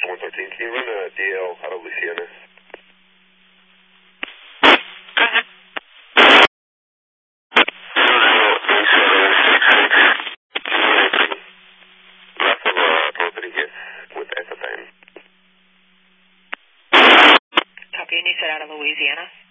113, can you run a DL out of Louisiana? Copy, and you said out of Louisiana?